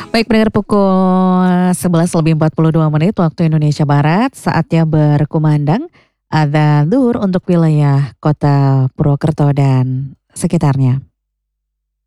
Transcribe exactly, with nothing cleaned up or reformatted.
Baik pendengar pukul sebelas lebih empat puluh dua menit waktu Indonesia Barat, saatnya berkumandang adzan dzuhur untuk wilayah Kota Purwokerto dan sekitarnya.